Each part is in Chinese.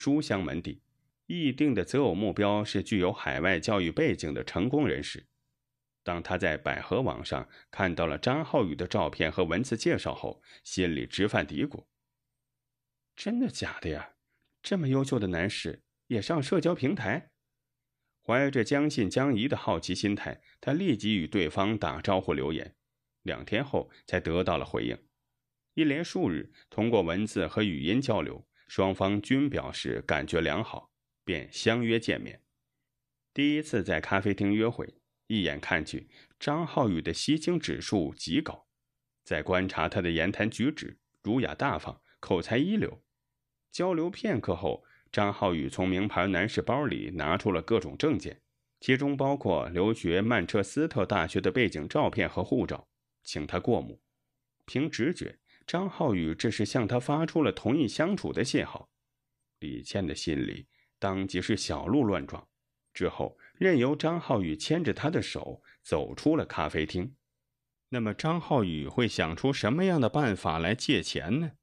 书香门第，议定的择偶目标是具有海外教育背景的成功人士。当他在百合网上看到了张浩宇的照片和文字介绍后，心里直犯嘀咕：真的假的呀？这么优秀的男士也上社交平台？怀着将信将疑的好奇心态，他立即与对方打招呼留言，2天后才得到了回应。一连数日通过文字和语音交流，双方均表示感觉良好，便相约见面。第一次在咖啡厅约会，一眼看去，张浩宇的吸睛指数极高，再观察他的言谈举止，儒雅大方，口才一流。交流片刻后，张浩宇从名牌男士包里拿出了各种证件，其中包括留学曼彻斯特大学的背景照片和护照，请他过目。凭直觉，张浩宇这是向他发出了同意相处的信号。李倩的心里当即是小鹿乱撞，之后任由张浩宇牵着他的手走出了咖啡厅。那么张浩宇会想出什么样的办法来借钱呢？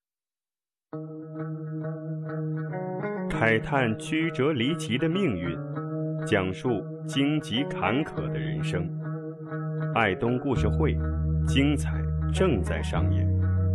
慨叹曲折离奇的命运，讲述荆棘坎坷的人生。爱东故事会，精彩正在上演。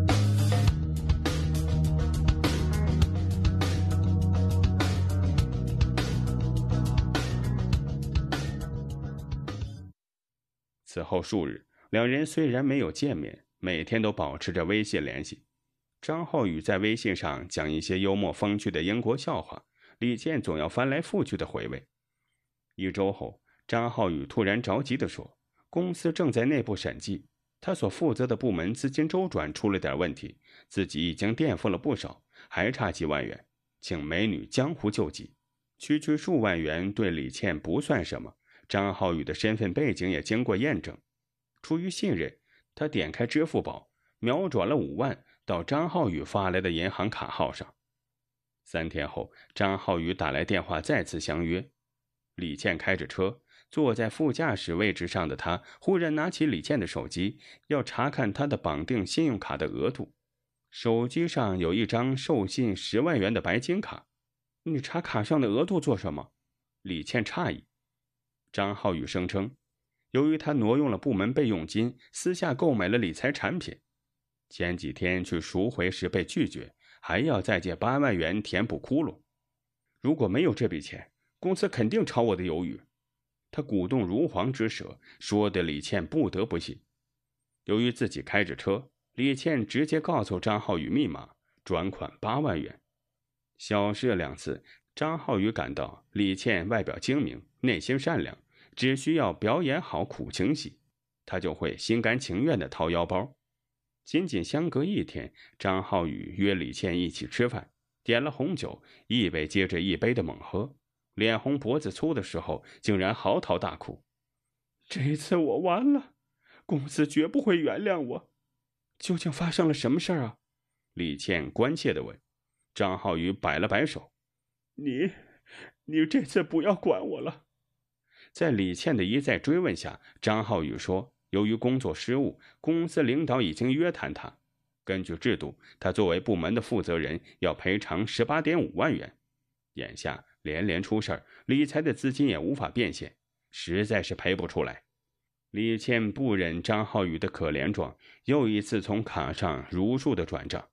此后数日，两人虽然没有见面，每天都保持着微信联系。张浩宇在微信上讲一些幽默风趣的英国笑话，李健总要翻来覆去的回味。1周后，张浩宇突然着急地说，公司正在内部审计，他所负责的部门资金周转出了点问题，自己已经垫付了不少，还差几万元，请美女江湖救急。区区数万元对李倩不算什么，张浩宇的身份背景也经过验证。出于信任，他点开支付宝，秒转了5万到张浩宇发来的银行卡号上。3天后，张浩宇打来电话再次相约。李倩开着车，坐在副驾驶位置上的他忽然拿起李倩的手机，要查看她的绑定信用卡的额度。手机上有一张授信10万元的白金卡。你查卡上的额度做什么？李倩诧异。张浩宇声称，由于他挪用了部门备用金，私下购买了理财产品，前几天去赎回时被拒绝，还要再借8万元填补窟窿。如果没有这笔钱，公司肯定炒我的鱿鱼。他鼓动如簧之舌，说的李倩不得不信。由于自己开着车，李倩直接告诉张浩宇密码，转款8万元。小事2次，张浩宇感到李倩外表精明，内心善良，只需要表演好苦情戏，他就会心甘情愿地掏腰包。仅仅相隔1天，张浩宇约李倩一起吃饭，点了红酒，一杯接着一杯的猛喝，脸红脖子粗的时候竟然嚎啕大哭。这一次我完了，公司绝不会原谅我。究竟发生了什么事啊？李倩关切地问。张浩宇摆了摆手，你这次不要管我了。在李倩的一再追问下，张浩宇说，由于工作失误，公司领导已经约谈他。根据制度，他作为部门的负责人要赔偿18.5万元。眼下连连出事，理财的资金也无法变现，实在是赔不出来。李倩不忍张浩宇的可怜状，又一次从卡上如数的转账。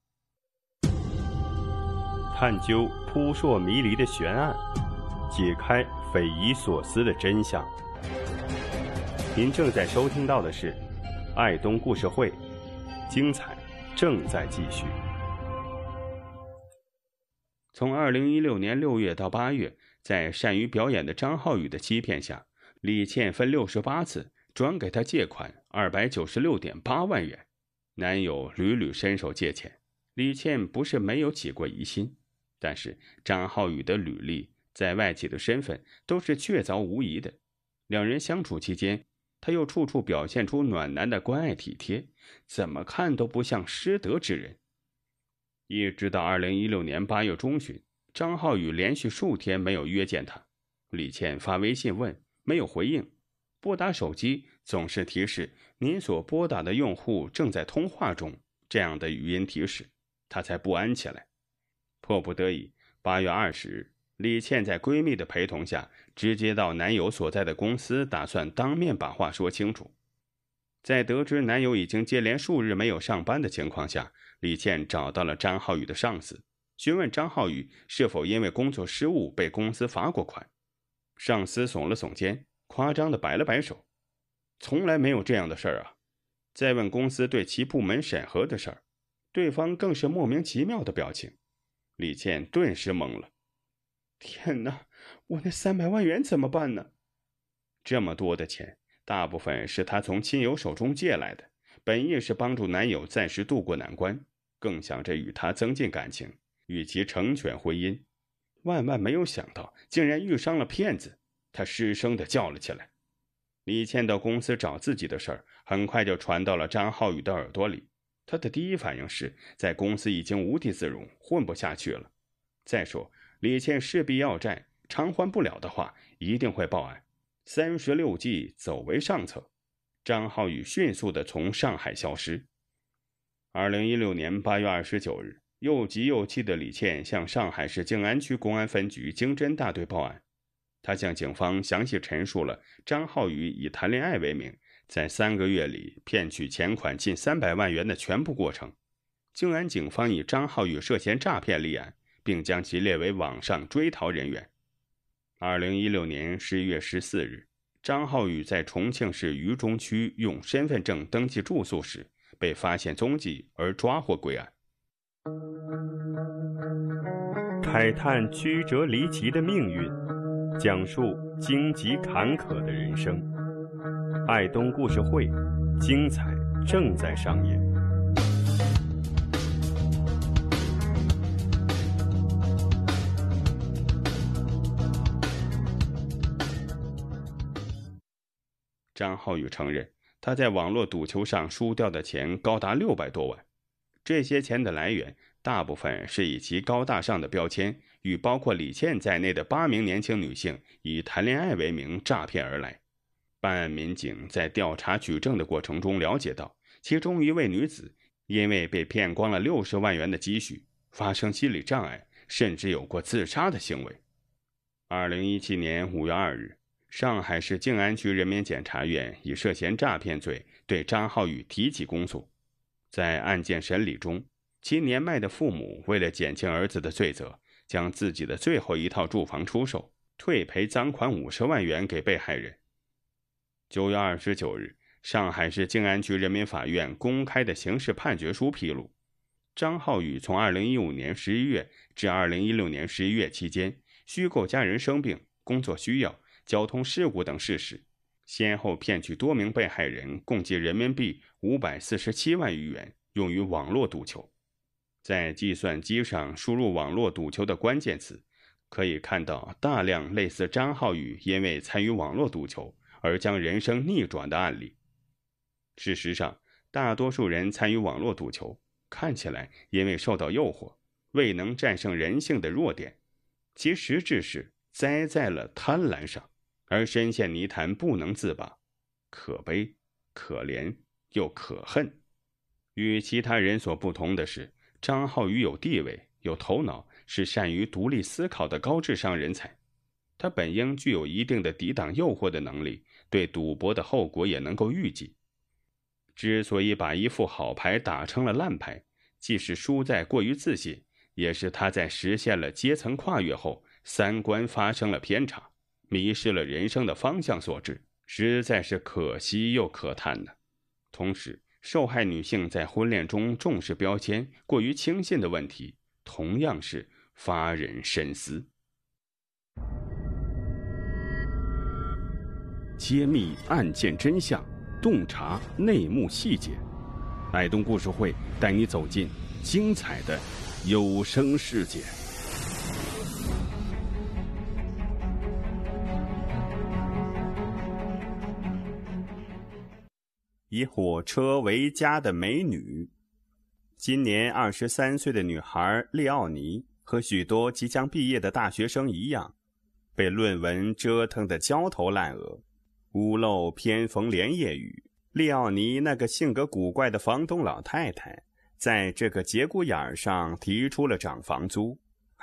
探究扑朔迷离的悬案，解开匪夷所思的真相。您正在收听到的是爱东故事会，精彩正在继续。 从2016年6月到8月，在善于表演的张浩宇的欺骗下，李倩分68次转给他借款296.8万元。男友屡屡伸手借钱，李倩不是没有起过疑心，但是张浩宇的履历在外企的身份都是确凿无疑的。两人相处期间，他又处处表现出暖男的关爱体贴，怎么看都不像失德之人。一直到2016年8月中旬，张浩宇连续数天没有约见他。李倩发微信问，没有回应，拨打手机总是提示您所拨打的用户正在通话中，这样的语音提示，他才不安起来。迫不得已， 8月20日，李倩在闺蜜的陪同下，直接到男友所在的公司，打算当面把话说清楚。在得知男友已经接连数日没有上班的情况下，李倩找到了张浩宇的上司，询问张浩宇是否因为工作失误被公司罚过款。上司耸了耸肩，夸张地摆了摆手：“从来没有这样的事儿啊。”再问公司对其部门审核的事儿，对方更是莫名其妙的表情。李倩顿时懵了：“天哪，我那300万元怎么办呢？”这么多的钱，大部分是她从亲友手中借来的，本意是帮助男友暂时渡过难关，更想着与他增进感情，与其成全婚姻。万万没有想到，竟然遇上了骗子，她失声地叫了起来。李倩到公司找自己的事儿，很快就传到了张浩宇的耳朵里。他的第一反应是，在公司已经无地自容，混不下去了。再说，李倩势必要债，偿还不了的话，一定会报案。36计，走为上策。张浩宇迅速地从上海消失。2016年8月29日，又急又气的李倩向上海市静安区公安分局经侦大队报案。他向警方详细陈述了张浩宇以谈恋爱为名，在3个月里骗取钱款近300万元的全部过程。静安警方以张浩宇涉嫌诈骗立案，并将其列为网上追逃人员。2016年11月14日，张浩宇在重庆市渝中区用身份证登记住宿时，被发现踪迹而抓获归案。 慨叹曲折离奇的命运，讲述荆棘坎坷的人生。爱东故事会，精彩正在上演。 张浩宇承认，他在网络赌球上输掉的钱高达600多万。这些钱的来源大部分是以其高大上的标签与包括李倩在内的8名年轻女性以谈恋爱为名诈骗而来。办案民警在调查取证的过程中了解到，其中一位女子因为被骗光了60万元的积蓄，发生心理障碍，甚至有过自杀的行为。2017年5月2日，上海市静安区人民检察院以涉嫌诈骗罪对张浩宇提起公诉。在案件审理中，其年迈的父母为了减轻儿子的罪责，将自己的最后一套住房出售，退赔赃款50万元给被害人。9月29日，上海市静安区人民法院公开的刑事判决书披露，张浩宇从2015年11月至2016年11月期间，虚构家人生病、工作需要、交通事故等事实，先后骗取多名被害人共计人民币547万余元，用于网络赌球。在计算机上输入网络赌球的关键词，可以看到大量类似张浩宇因为参与网络赌球而将人生逆转的案例。事实上，大多数人参与网络赌球，看起来因为受到诱惑，未能战胜人性的弱点，其实质是栽在了贪婪上，而深陷泥潭不能自拔，可悲、可怜又可恨。与其他人所不同的是，张浩宇有地位、有头脑，是善于独立思考的高智商人才。他本应具有一定的抵挡诱惑的能力，对赌博的后果也能够预计。之所以把一副好牌打成了烂牌，既是输在过于自信，也是他在实现了阶层跨越后，三观发生了偏差，迷失了人生的方向所致，实在是可惜又可叹呢。同时，受害女性在婚恋中重视标签、过于轻信的问题，同样是发人深思。 揭秘案件真相，洞察内幕细节，爱东故事会带你走进精彩的有声世界。 以火车为家的美女。今年23岁的女孩利奥尼和许多即将毕业的大学生一样，被论文折腾得焦头烂额。屋漏偏逢连夜雨，利奥尼那个性格古怪的房东老太太在这个节骨眼上提出了涨房租，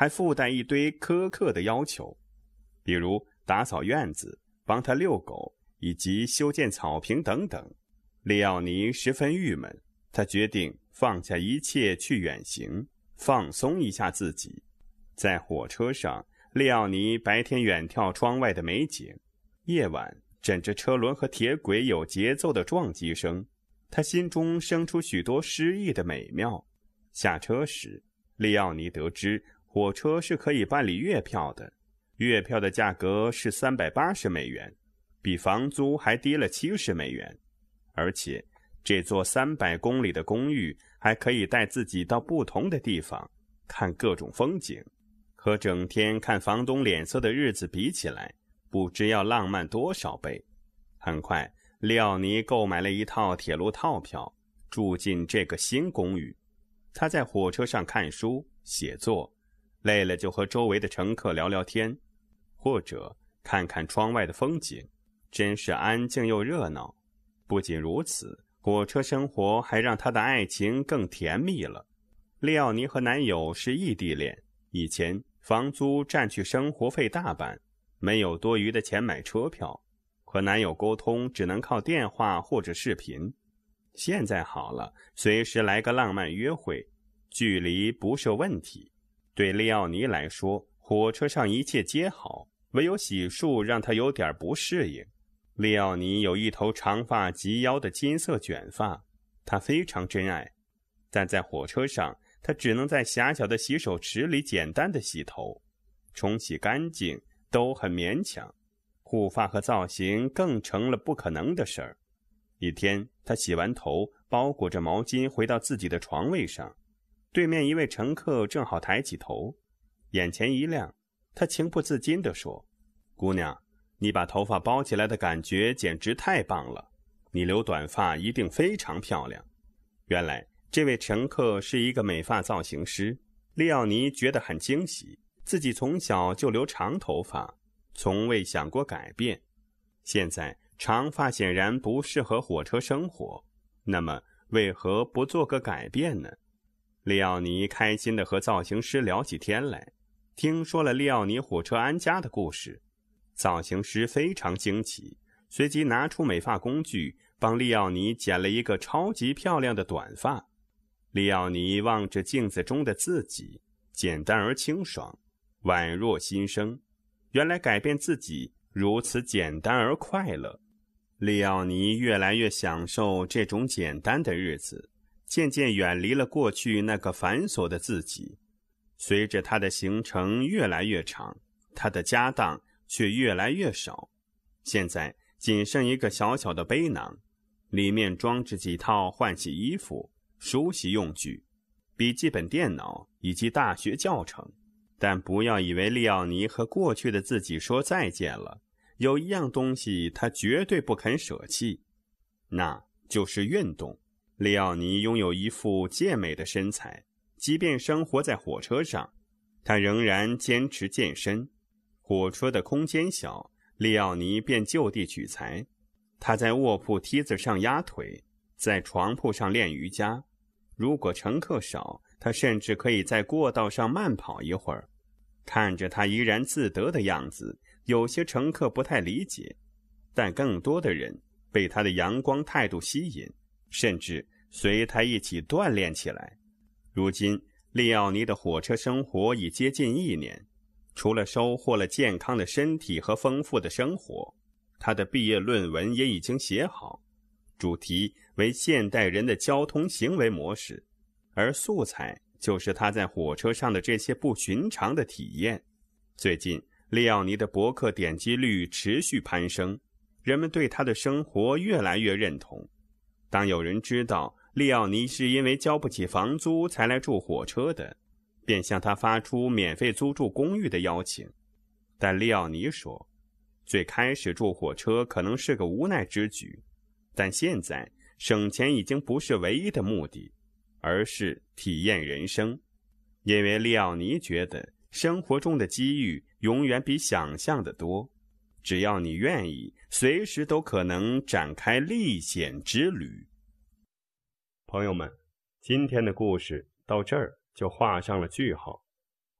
还附带一堆苛刻的要求，比如打扫院子、帮他遛狗以及修建草坪等等。利奥尼十分郁闷，他决定放下一切去远行，放松一下自己。在火车上，利奥尼白天远眺窗外的美景，夜晚枕着车轮和铁轨有节奏的撞击声，他心中生出许多诗意的美妙。下车时，利奥尼得知火车是可以办理月票的，月票的价格是380美元，比房租还低了70美元。而且这座300公里的公寓还可以带自己到不同的地方看各种风景，和整天看房东脸色的日子比起来，不知要浪漫多少倍。很快，利奥尼购买了一套铁路套票，住进这个新公寓。他在火车上看书、写作，累了就和周围的乘客聊聊天，或者看看窗外的风景，真是安静又热闹。不仅如此，火车生活还让他的爱情更甜蜜了。利奥尼和男友是异地恋，以前房租占去生活费大半，没有多余的钱买车票，和男友沟通只能靠电话或者视频。现在好了，随时来个浪漫约会，距离不是问题。对利奥尼来说，火车上一切皆好，唯有洗漱让他有点不适应。利奥尼有一头长发及腰的金色卷发，他非常珍爱，但在火车上，他只能在狭小的洗手池里简单的洗头，冲洗干净都很勉强，护发和造型更成了不可能的事儿。一天，他洗完头，包裹着毛巾回到自己的床位上，对面一位乘客正好抬起头，眼前一亮，他情不自禁地说：“姑娘，你把头发包起来的感觉简直太棒了，你留短发一定非常漂亮。”原来这位乘客是一个美发造型师。利奥尼觉得很惊喜，自己从小就留长头发，从未想过改变。现在长发显然不适合火车生活，那么为何不做个改变呢？利奥尼开心地和造型师聊起天来，听说了利奥尼火车安家的故事。造型师非常惊奇，随即拿出美发工具，帮利奥尼剪了一个超级漂亮的短发。利奥尼望着镜子中的自己，简单而清爽，宛若新生。原来改变自己如此简单而快乐。利奥尼越来越享受这种简单的日子，渐渐远离了过去那个繁琐的自己。随着他的行程越来越长，他的家当却越来越少，现在仅剩一个小小的背囊，里面装着几套换洗衣服、梳洗用具、笔记本电脑以及大学教程。但不要以为利奥尼和过去的自己说再见了，有一样东西他绝对不肯舍弃，那就是运动。利奥尼拥有一副健美的身材，即便生活在火车上，他仍然坚持健身。火车的空间小，利奥尼便就地取材。他在卧铺梯子上压腿，在床铺上练瑜伽。如果乘客少，他甚至可以在过道上慢跑一会儿。看着他怡然自得的样子，有些乘客不太理解，但更多的人被他的阳光态度吸引，甚至随他一起锻炼起来。如今，利奥尼的火车生活已接近1年，除了收获了健康的身体和丰富的生活，他的毕业论文也已经写好，主题为现代人的交通行为模式，而素材就是他在火车上的这些不寻常的体验。最近，利奥尼的博客点击率持续攀升，人们对他的生活越来越认同。当有人知道利奥尼是因为交不起房租才来住火车的，便向他发出免费租住公寓的邀请。但利奥尼说，最开始住火车可能是个无奈之举，但现在省钱已经不是唯一的目的，而是体验人生。因为利奥尼觉得生活中的机遇永远比想象的多，只要你愿意，随时都可能展开历险之旅。 朋友们，今天的故事到这儿就画上了句号。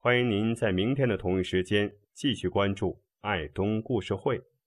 欢迎您在明天的同一时间继续关注爱东故事会。